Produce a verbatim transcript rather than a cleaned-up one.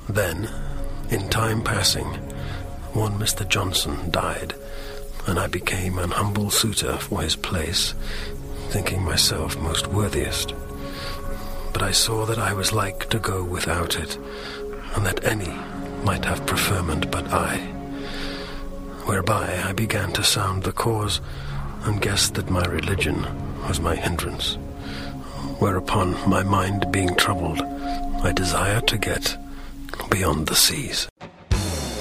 Then, in time passing, one Mister Johnson died, and I became an humble suitor for his place, thinking myself most worthiest. But I saw that I was like to go without it, and that any might have preferment but I. Whereby I began to sound the cause, and guessed that my religion was my hindrance. Whereupon, my mind being troubled, I desired to get beyond the seas.